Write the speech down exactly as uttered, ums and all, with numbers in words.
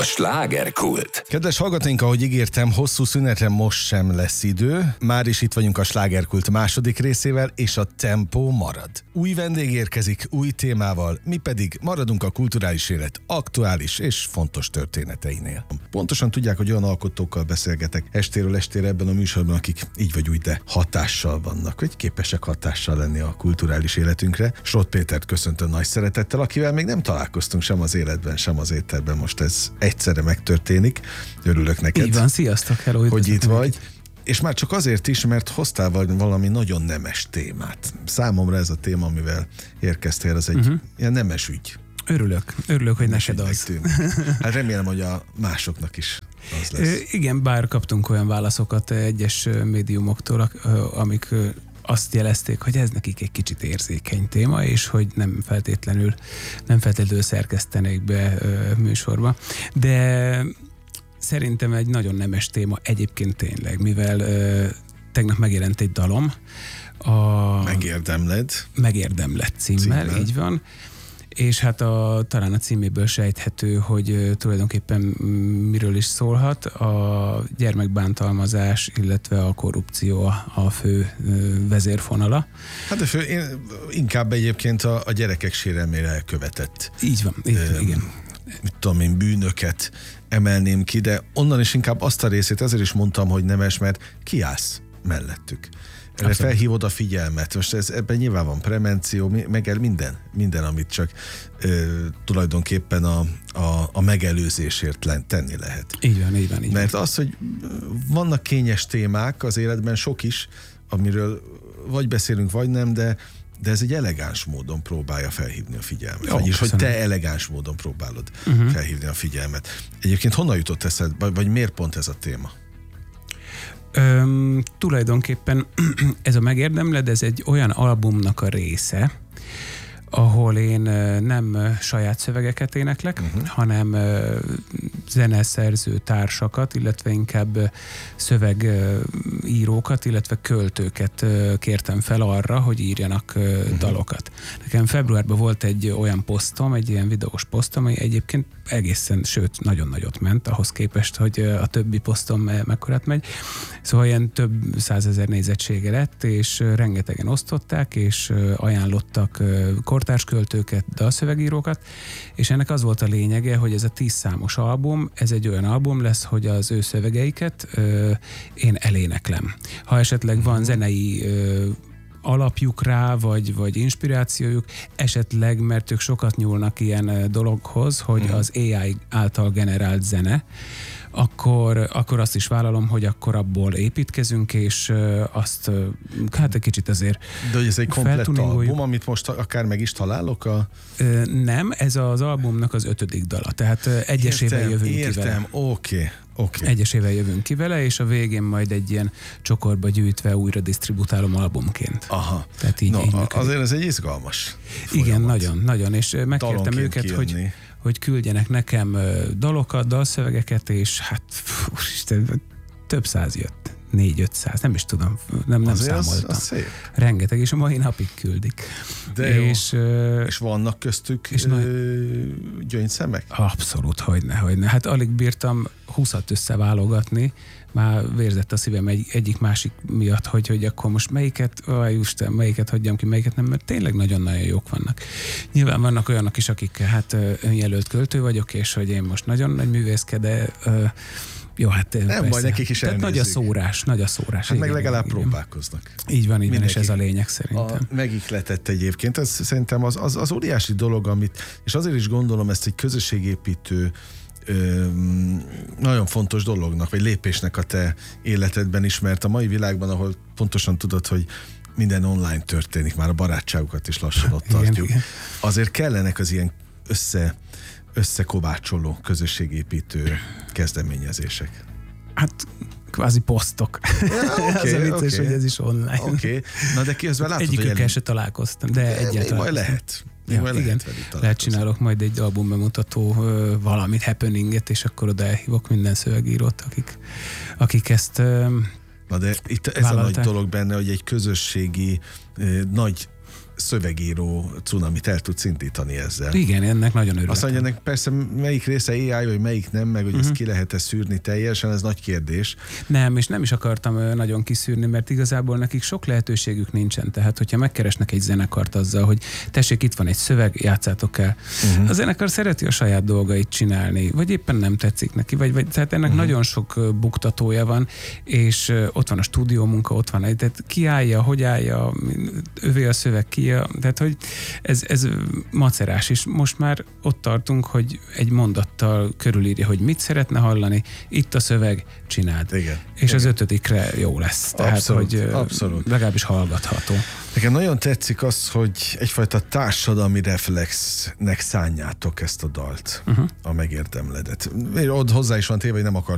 A slágerkult. Kedves hallgatóink, ahogy ígértem, hosszú szünetre most sem lesz idő. Már is itt vagyunk a slágerkult második részével, és a tempó marad. Új vendég érkezik, új témával, mi pedig maradunk a kulturális élet aktuális és fontos történeteinél. Pontosan tudják, hogy olyan alkotókkal beszélgetek estéről estére ebben a műsorban, akik így vagy úgy, de hatással vannak, hogy képesek hatással lenni a kulturális életünkre. Srott Pétert köszöntöm nagy szeretettel, akivel még nem találkoztunk sem az életben, sem az étterben. Most ez egyszerre megtörténik. Örülök neked. Így van, sziasztok, hello, hogy itt vagy. Meg. És már csak azért is, mert hoztál valami nagyon nemes témát. Számomra ez a téma, amivel érkeztél, az egy uh-huh. ilyen nemes ügy. Örülök, örülök, hogy neked az. Hát remélem, hogy a másoknak is az lesz. Ö, igen, bár kaptunk olyan válaszokat egyes médiumoktól, amik azt jelezték, hogy ez nekik egy kicsit érzékeny téma, és hogy nem feltétlenül, nem feltétlenül szerkesztenék be ö, műsorba. De szerintem egy nagyon nemes téma egyébként tényleg, mivel ö, tegnap megjelent egy dalom. A Megérdemled. Megérdemled címmel, címmel, így van. És hát a, talán a címéből sejthető, hogy uh, tulajdonképpen miről is szólhat. A gyermekbántalmazás, illetve a korrupció a, a fő uh, vezérfonala. Hát de fő, én, inkább egyébként a, a gyerekek sérelmére elkövetett. Így van, így, um, igen. Mit tudom én, bűnöket emelném ki, de onnan is inkább azt a részét, ezért is mondtam, hogy nemes, mert kiállsz mellettük. Erre Abszolút. Felhívod a figyelmet. Most ez, ebben nyilván van prevenció, meg minden, minden, amit csak ö, tulajdonképpen a, a, a megelőzésért tenni lehet. Így van, így van. Így Mert van. az, hogy vannak kényes témák az életben, sok is, amiről vagy beszélünk, vagy nem, de de ez egy elegáns módon próbálja felhívni a figyelmet. Jó, Vagyis, hogy köszönöm. te elegáns módon próbálod uh-huh. felhívni a figyelmet. Egyébként honnan jutott eszed, vagy, vagy miért pont ez a téma? Öm, tulajdonképpen ez a Megérdemled, ez egy olyan albumnak a része, ahol én nem saját szövegeket éneklek, uh-huh. hanem zeneszerző társakat, illetve inkább szövegírókat, illetve költőket kértem fel arra, hogy írjanak uh-huh. dalokat. Nekem februárban volt egy olyan posztom, egy ilyen videós posztom, ami egyébként egészen, sőt, nagyon nagyot ment, ahhoz képest, hogy a többi posztom mekkorát megy. Szóval ilyen több százezer nézettsége lett, és rengetegen osztották, és ajánlottak kortárs költőket, dalszövegírókat, és ennek az volt a lényege, hogy ez a tíz számos album, ez egy olyan album lesz, hogy az ő szövegeiket ö, én eléneklem. Ha esetleg van zenei ö, alapjuk rá, vagy, vagy inspirációjuk, esetleg, mert ők sokat nyúlnak ilyen dologhoz, hogy az á i által generált zene, akkor, akkor azt is vállalom, hogy akkor abból építkezünk, és azt hát egy kicsit azért De hogy ez egy komplett album, amit most akár meg is találok? A... Nem, ez az albumnak az ötödik dala, tehát egyesével jövünk értem, ki vele. Értem, oké. Okay. Egyesével jövünk ki vele, és a végén majd egy ilyen csokorba gyűjtve újra disztributálom albumként. Aha. Tehát így, no, így azért ez egy izgalmas Igen, folyamat. nagyon, nagyon, és megkértem őket, hogy, hogy küldjenek nekem dalokat, dalszövegeket, és hát fú, Isten, több száz jött. négy-ötszáz, nem is tudom, nem, nem számoltam. Az, az rengeteg, és a mai napig küldik. De és, jó. És vannak köztük és ö, gyöngyszemek? Abszolút, hogyne, hogyne. Hát alig bírtam húszat összeválogatni, már vérzett a szívem egy, egyik másik miatt, hogy, hogy akkor most melyiket, aj, Isten, melyiket hagyjam ki, melyiket nem, mert tényleg nagyon-nagyon jók vannak. Nyilván vannak olyanok is, akik hát önjelölt költő vagyok, és hogy én most nagyon nagy művészke, de jó, hát nem persze. baj, nekik is elnézik. Nagy a szórás, nagy a szórás. Hát igen, meg legalább igen. próbálkoznak. Így van, így van, és ez a lényeg szerintem. A megihletett egyébként, ez szerintem az, az, az óriási dolog, amit, és azért is gondolom ezt egy közösségépítő ö, nagyon fontos dolognak, vagy lépésnek a te életedben is, mert a mai világban, ahol pontosan tudod, hogy minden online történik, már a barátságokat is lassan ott tartjuk, igen, igen. azért kellenek az ilyen össze összekovácsoló, közösségépítő kezdeményezések. Hát kvázi posztok. Ja, okay, az a vicces, okay. hogy ez is online. Oké, okay. Na de közben látod, egyikükkel hogy... se találkoztam, de, de egyáltalán. Majd lehet. Ja, majd igen, lehet, lehet csinálok majd egy albumbemutató valamit, happeninget, és akkor oda elhívok minden szövegírót, akik, akik ezt Na de itt ez vállalták. A nagy dolog benne, hogy egy közösségi nagy szövegíró cunamit el tudsz indítani ezzel. Igen, ennek nagyon örülök. Azt mondja, ennek persze melyik része á i, vagy melyik nem, meg hogy uh-huh. ezt ki lehet-e szűrni teljesen, ez nagy kérdés. Nem, és nem is akartam nagyon kiszűrni, mert igazából nekik sok lehetőségük nincsen. Tehát, hogyha megkeresnek egy zenekart azzal, hogy tessék, itt van egy szöveg, játszátok el. Uh-huh. A zenekar szereti a saját dolgait csinálni, vagy éppen nem tetszik neki, vagy, vagy tehát ennek uh-huh. nagyon sok buktatója van, és ott van a stúdiómunka, ott van egy, tehát ki állja, hogy állja, övé a szöveg, ki a, tehát, hogy ez, ez macerás, és most már ott tartunk, hogy egy mondattal körülírja, hogy mit szeretne hallani, itt a szöveg, csináld. Igen. És Igen. az ötödikre jó lesz. Tehát, abszolút, hogy abszolút. Legalábbis hallgatható. Nekem nagyon tetszik az, hogy egyfajta társadalmi reflexnek szánjátok ezt a dalt, uh-huh. a megérdemledet. Ott hozzá is van téve, hogy nem akartam